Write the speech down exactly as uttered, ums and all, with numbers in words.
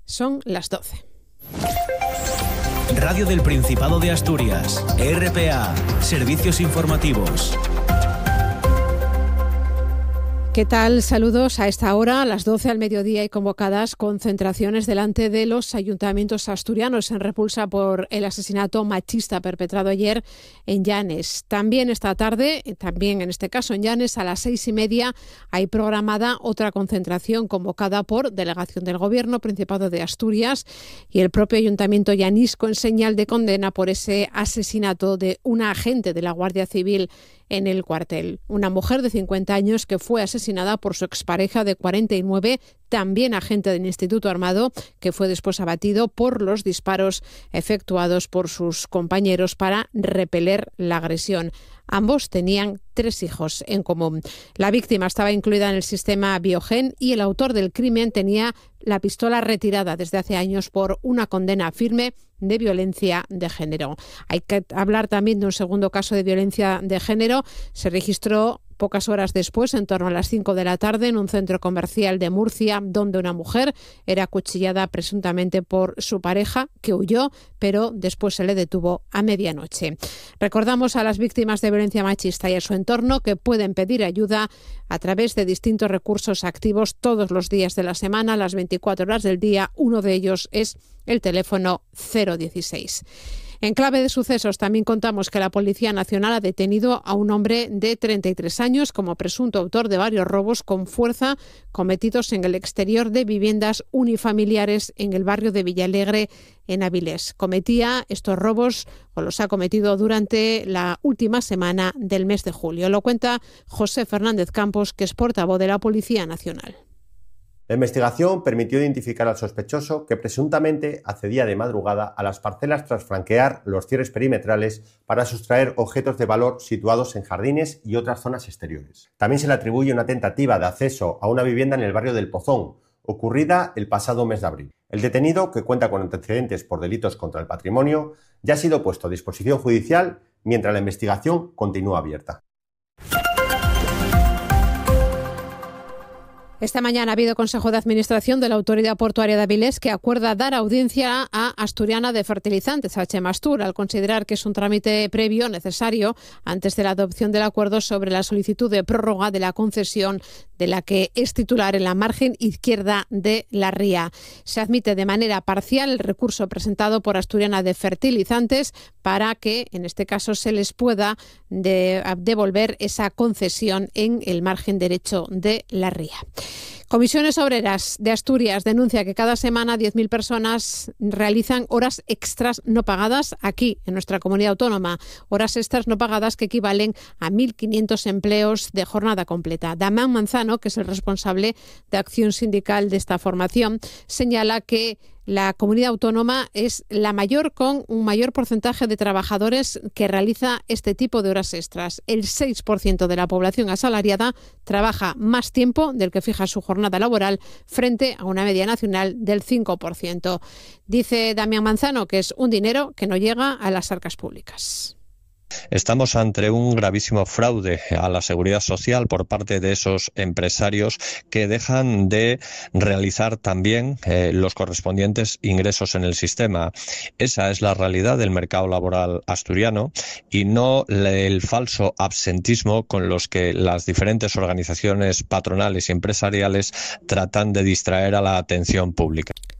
Son las doce. Radio del Principado de Asturias, R P A, Servicios Informativos. ¿Qué tal? Saludos a esta hora, a las doce al mediodía, y convocadas concentraciones delante de los ayuntamientos asturianos en repulsa por el asesinato machista perpetrado ayer en Llanes. También esta tarde, también en este caso en Llanes, a las seis y media hay programada otra concentración convocada por delegación del Gobierno, Principado de Asturias y el propio ayuntamiento llanisco en señal de condena por ese asesinato de una agente de la Guardia Civil en el cuartel. Una mujer de cincuenta años que fue asesinada por su expareja de cuarenta y nueve, también agente del Instituto Armado, que fue después abatido por los disparos efectuados por sus compañeros para repeler la agresión. Ambos tenían tres hijos en común. La víctima estaba incluida en el sistema Biogen y el autor del crimen tenía la pistola retirada desde hace años por una condena firme de violencia de género. Hay que hablar también de un segundo caso de violencia de género. Se registró pocas horas después, en torno a las cinco de la tarde, en un centro comercial de Murcia, donde una mujer era acuchillada presuntamente por su pareja, que huyó, pero después se le detuvo a medianoche. Recordamos a las víctimas de violencia machista y a su entorno que pueden pedir ayuda a través de distintos recursos activos todos los días de la semana, las veinticuatro horas del día. Uno de ellos es el teléfono cero dieciséis. En clave de sucesos también contamos que la Policía Nacional ha detenido a un hombre de treinta y tres años como presunto autor de varios robos con fuerza cometidos en el exterior de viviendas unifamiliares en el barrio de Villalegre, en Avilés. Cometía estos robos o los ha cometido durante la última semana del mes de julio. Lo cuenta José Fernández Campos, que es portavoz de la Policía Nacional. La investigación permitió identificar al sospechoso que presuntamente accedía de madrugada a las parcelas tras franquear los cierres perimetrales para sustraer objetos de valor situados en jardines y otras zonas exteriores. También se le atribuye una tentativa de acceso a una vivienda en el barrio del Pozón, ocurrida el pasado mes de abril. El detenido, que cuenta con antecedentes por delitos contra el patrimonio, ya ha sido puesto a disposición judicial mientras la investigación continúa abierta. Esta mañana ha habido Consejo de Administración de la Autoridad Portuaria de Avilés, que acuerda dar audiencia a Asturiana de Fertilizantes, a Chemastur, al considerar que es un trámite previo necesario antes de la adopción del acuerdo sobre la solicitud de prórroga de la concesión de la que es titular en la margen izquierda de la ría. Se admite de manera parcial el recurso presentado por Asturiana de Fertilizantes para que, en este caso, se les pueda de, devolver esa concesión en el margen derecho de la ría. Comisiones Obreras de Asturias denuncia que cada semana diez mil personas realizan horas extras no pagadas aquí, en nuestra comunidad autónoma. Horas extras no pagadas que equivalen a mil quinientos empleos de jornada completa. Damián Manzano, que es el responsable de acción sindical de esta formación, señala que la comunidad autónoma es la mayor, con un mayor porcentaje de trabajadores que realiza este tipo de horas extras. El seis por ciento de la población asalariada trabaja más tiempo del que fija su jornada laboral frente a una media nacional del cinco por ciento. Dice Damián Manzano que es un dinero que no llega a las arcas públicas. Estamos ante un gravísimo fraude a la seguridad social por parte de esos empresarios que dejan de realizar también eh, los correspondientes ingresos en el sistema. Esa es la realidad del mercado laboral asturiano y no el falso absentismo con los que las diferentes organizaciones patronales y empresariales tratan de distraer a la atención pública.